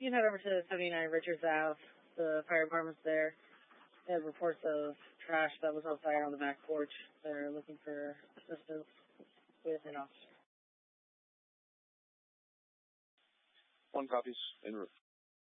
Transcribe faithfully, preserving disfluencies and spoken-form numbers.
you can head over to seventy-nine Richards Ave. The fire department's there. They have reports of trash that was outside on the back porch. They're looking for assistance with an officer. One copies en route.